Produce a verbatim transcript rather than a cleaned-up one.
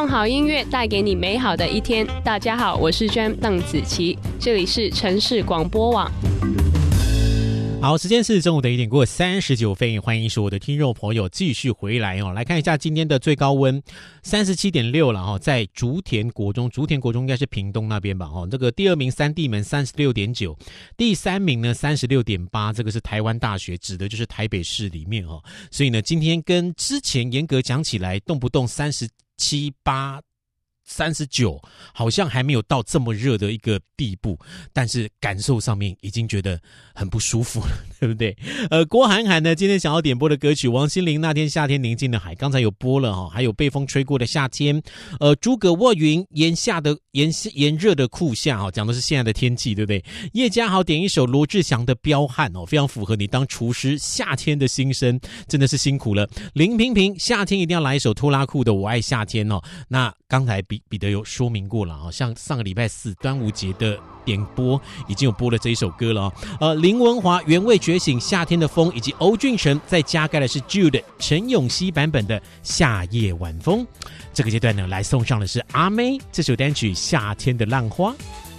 用好音乐带给你美好的一天。大家好，我是 Jam 邓紫棋，这里是城市广播网。 好，时间是中午的一点过三十九分，欢迎所有的听众朋友继续回来哦。来看一下今天的最高温三十七点六了哈，在竹田国中，竹田国中应该是屏东那边吧哈。这个第二名三地门三十六点九，第三名呢三十六点八，这个是台湾大学，指的就是台北市里面哈。所以呢，今天跟之前严格讲起来，动不动三十七八。三十九好像还没有到这么热的一个地步，但是感受上面已经觉得很不舒服了，对不对？呃，郭涵涵呢，今天想要点播的歌曲，王心凌那天夏天宁静的海，刚才有播了哈，还有被风吹过的夏天，呃，诸葛卧云炎夏的炎炎热的酷夏哈，讲的是现在的天气，对不对？叶家豪点一首罗志祥的彪悍哦，非常符合你当厨师夏天的心声，真的是辛苦了。林萍萍夏天一定要来一首拖拉库的我爱夏天哦，那刚才比彼得有说明过了啊，像上个礼拜四端午节的点播已经有播了这一首歌了啊。呃，林文华原味觉醒夏天的风，以及欧俊成再加盖的是 Jude 陈永熙版本的夏夜晚风。这个阶段呢，来送上的是阿妹这首单曲《夏天的浪花》。